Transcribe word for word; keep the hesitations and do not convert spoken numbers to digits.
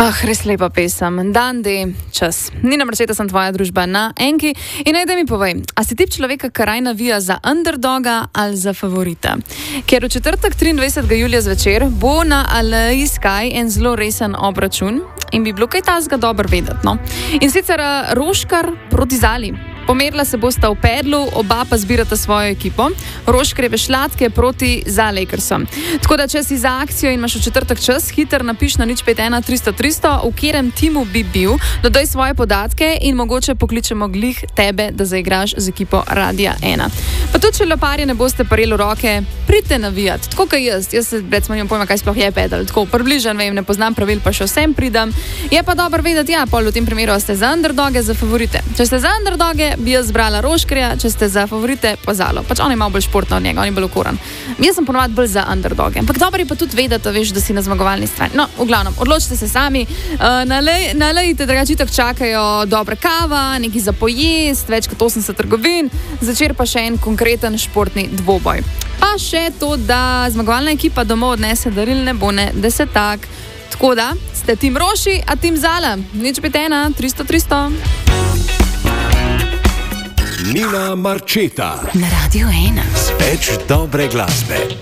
Ah, res lepa pesem. Dan D, čas. Nina Marčeta, sem tvoja družba na Enki. In naj da mi povej, a si tip človeka, ki raj navija za underdoga ali za favorita? Ker v četrtek triindvajsetega julija zvečer bo na Aleji Sky en zelo resen obračun in bi bilo kaj tazga dobro vedeti, no? In sicer Roškar proti Zali. Pomerila se bosta v pedlu, oba pa zbirata svojo ekipo. Roškarjeve šlatke proti Zalakersom. Tako da, če si za akcijo in imaš v četrtek čas, hiter napiš na nič pet ena tristo tristo, v katerem timu bi bil, dodaj svoje podatke in mogoče pokličemo glih tebe, da zaigraš z ekipo Radia ena. Pa tudi, če loparje ne boste parili v roke, pridite navijati. Tako kot jaz. Jaz se, recimo, nimam pojma, kaj sploh je pedal. Tako približan vem, ne poznam pravil, pa še vsem pridem. Je pa dobro vedeti, ja, pol v tem primeru ste za underdoge, za favorite. Če ste za underdoge, bi jaz zbrala Roškarja, če ste za favorite, pa Zalo. Pač on je malo bolj športno od njega, on je bolj okoran. Jaz sem ponovadi bolj za underdoge. Ampak dobro je pa tudi vedeti, veš, da si na zmagovalni strani. No, v glavnem, odločite se sami. Uh, nalej, nalejte, drugačitok čakajo dobra kava, neki za pojest, več kot osemdeset trgovin, zvečer pa še en konkreten športni dvoboj. Pa še to, da zmagovalna ekipa domov odnese darilne bone desetak. Tako da, ste tim Roši, a tim Zala. nič pet ena tristo tristo. Nina Marčeta na Radio ena. Več dobre glasbe.